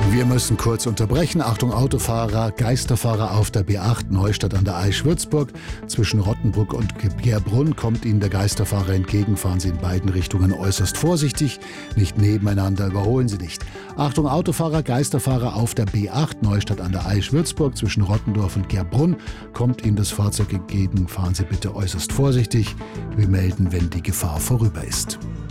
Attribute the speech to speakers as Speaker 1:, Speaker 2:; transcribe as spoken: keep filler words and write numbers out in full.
Speaker 1: Wir müssen kurz unterbrechen. Achtung Autofahrer, Geisterfahrer auf der B acht Neustadt an der Aisch Würzburg. Zwischen Rottenbruck und Gerbrunn kommt Ihnen der Geisterfahrer entgegen. Fahren Sie in beiden Richtungen äußerst vorsichtig. Nicht nebeneinander, überholen Sie nicht. Achtung Autofahrer, Geisterfahrer auf der B acht Neustadt an der Aisch Würzburg. Zwischen Rottendorf und Gerbrunn kommt Ihnen das Fahrzeug entgegen. Fahren Sie bitte äußerst vorsichtig. Wir melden, wenn die Gefahr vorüber ist.